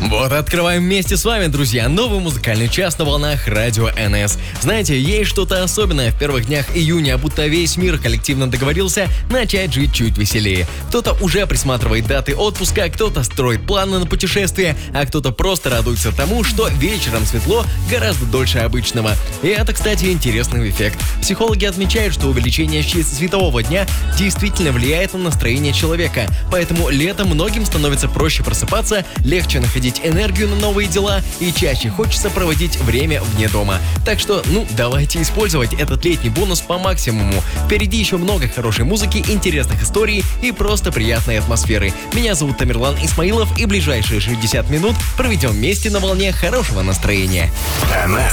Вот открываем вместе с вами, друзья, новый музыкальный час на волнах Радио НС. Знаете, есть что-то особенное в первых днях июня, будто весь мир коллективно договорился начать жить чуть веселее. Кто-то уже присматривает даты отпуска, кто-то строит планы на путешествие, а кто-то просто радуется тому, что вечером светло гораздо дольше обычного. И это, кстати, интересный эффект. Психологи отмечают, что увеличение светового дня действительно влияет на настроение человека, поэтому летом многим становится проще просыпаться, легче находить энергию на новые дела и чаще хочется проводить время вне дома. Так что, давайте использовать этот летний бонус по максимуму. Впереди еще много хорошей музыки, интересных историй и просто приятной атмосферы. Меня зовут Тамерлан Исмаилов, и ближайшие 60 минут проведем вместе на волне хорошего настроения.